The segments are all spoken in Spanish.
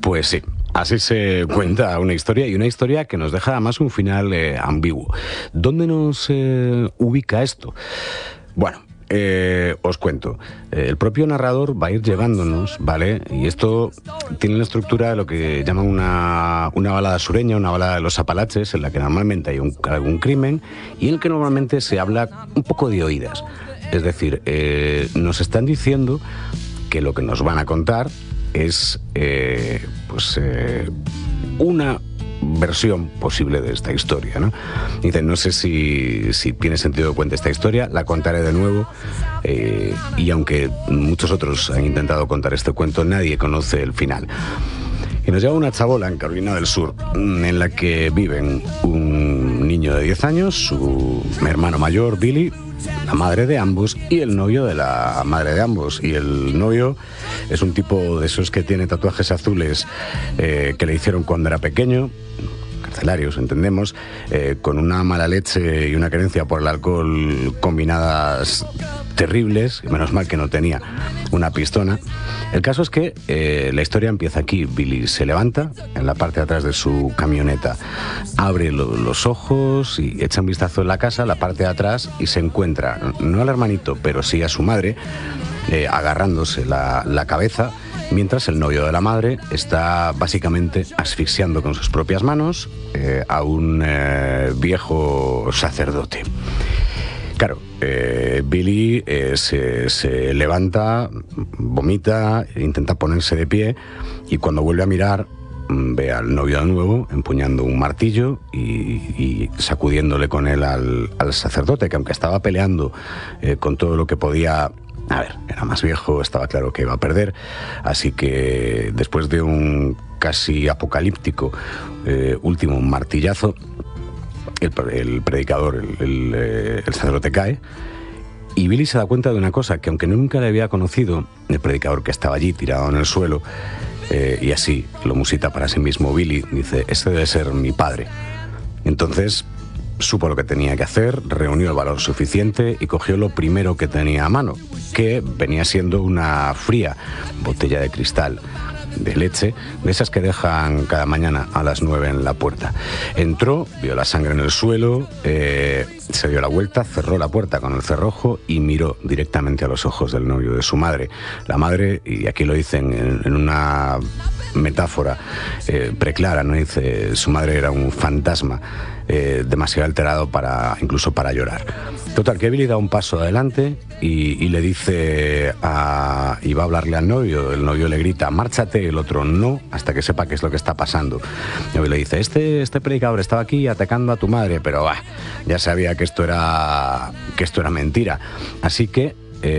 Pues sí, así se cuenta una historia, y una historia que nos deja además un final ambiguo. ¿Dónde nos ubica esto? Bueno, os cuento. El propio narrador va a ir llevándonos, ¿vale? Y esto tiene la estructura de lo que llaman una balada sureña, una balada de los Apalaches, en la que normalmente hay algún crimen y en el que normalmente se habla un poco de oídas. Es decir, nos están diciendo que lo que nos van a contar es una versión posible de esta historia, ¿no? Dice, no sé si tiene sentido que cuente esta historia, la contaré de nuevo, y aunque muchos otros han intentado contar este cuento, nadie conoce el final. Y nos lleva una chabola en Carolina del Sur, en la que viven un niño de 10 años, su hermano mayor, Billy, la madre de ambos y el novio de la madre de ambos. Y el novio es un tipo de esos que tiene tatuajes azules que le hicieron cuando era pequeño, carcelarios, entendemos, con una mala leche y una carencia por el alcohol combinadas terribles, menos mal que no tenía una pistona. El caso es que la historia empieza aquí. Billy se levanta en la parte de atrás de su camioneta, abre los ojos y echa un vistazo en la casa, la parte de atrás, y se encuentra, no al hermanito, pero sí a su madre, agarrándose la cabeza, mientras el novio de la madre está básicamente asfixiando con sus propias manos a un viejo sacerdote. Claro, Billy se levanta, vomita, intenta ponerse de pie, y cuando vuelve a mirar ve al novio de nuevo empuñando un martillo y sacudiéndole con él al sacerdote, que aunque estaba peleando con todo lo que podía, a ver, era más viejo, estaba claro que iba a perder, así que después de un casi apocalíptico último martillazo, el predicador, el sacerdote cae, y Billy se da cuenta de una cosa, que aunque nunca le había conocido el predicador, que estaba allí tirado en el suelo, y así lo musita para sí mismo, Billy dice, este debe ser mi padre. Entonces supo lo que tenía que hacer, reunió el valor suficiente y cogió lo primero que tenía a mano, que venía siendo una fría botella de cristal de leche, de esas que dejan cada mañana a las 9 en la puerta. Entró, vio la sangre en el suelo, se dio la vuelta, cerró la puerta con el cerrojo y miró directamente a los ojos del novio de su madre. La madre, y aquí lo dicen en una metáfora preclara, ¿no? Dice, su madre era un fantasma demasiado alterado incluso para llorar. Total, que Billy da un paso adelante y le dice, y va a hablarle al novio. El novio le grita, márchate, el otro no, hasta que sepa qué es lo que está pasando. El novio le dice, este predicador estaba aquí atacando a tu madre, pero ya sabía que esto era mentira. Así que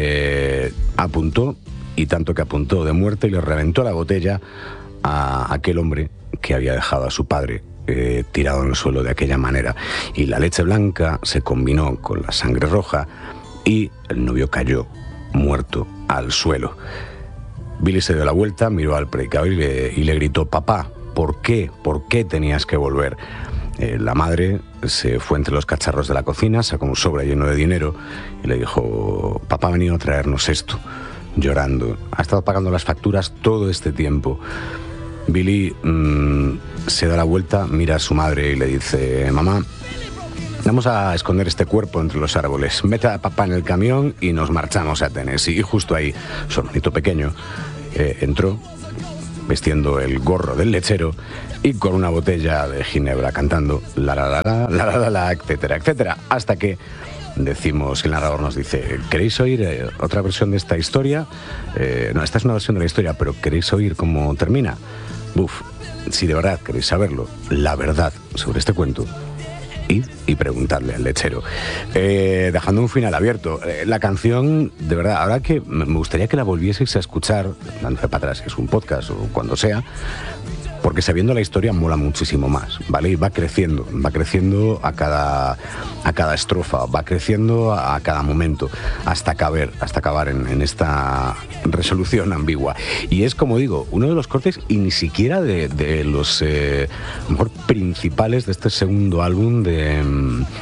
apuntó, y tanto que apuntó, de muerte, y le reventó la botella a aquel hombre que había dejado a su padre tirado en el suelo de aquella manera. Y la leche blanca se combinó con la sangre roja y el novio cayó muerto al suelo. Billy se dio la vuelta, miró al predicador y le gritó, papá, ¿por qué? ¿Por qué tenías que volver? La madre se fue entre los cacharros de la cocina, sacó un sobre lleno de dinero y le dijo, papá ha venido a traernos esto, llorando. Ha estado pagando las facturas todo este tiempo. Billy se da la vuelta, mira a su madre y le dice, mamá, vamos a esconder este cuerpo entre los árboles. Mete a papá en el camión y nos marchamos a Tennessee. Y justo ahí, su hermanito pequeño entró, vestiendo el gorro del lechero y con una botella de ginebra, cantando la la la la la la la, la, etcétera, etcétera, hasta que decimos, el narrador nos dice, ¿queréis oír otra versión de esta historia? No, esta es una versión de la historia, pero ¿queréis oír cómo termina? Buf, si de verdad queréis saberlo, la verdad sobre este cuento, id y preguntadle al lechero. Dejando un final abierto. La canción, de verdad, ahora que me gustaría que la volvieseis a escuchar, dándose para atrás, si es un podcast o cuando sea, porque sabiendo la historia mola muchísimo más, ¿vale? Y va creciendo a cada estrofa, va creciendo a cada momento, hasta acabar en esta resolución ambigua. Y es, como digo, uno de los cortes, y ni siquiera de los a lo mejor principales de este segundo álbum de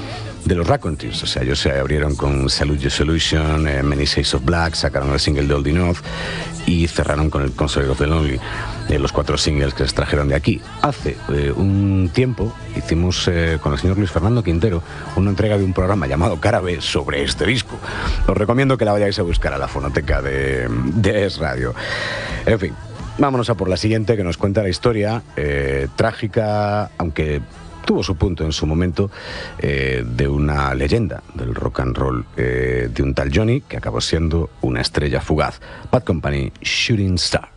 de los Raconteurs. O sea, ellos se abrieron con Salute Your Solution, Many Shades of Black, sacaron el single de Oldie North y cerraron con el Consolation of the Lonely, los 4 singles que se extrajeron de aquí. Hace un tiempo hicimos con el señor Luis Fernando Quintero una entrega de un programa llamado Cara B sobre este disco. Os recomiendo que la vayáis a buscar a la fonoteca de Es Radio. En fin, vámonos a por la siguiente, que nos cuenta la historia trágica, aunque tuvo su punto en su momento, de una leyenda del rock and roll, de un tal Johnny que acabó siendo una estrella fugaz. Bad Company, Shooting Star.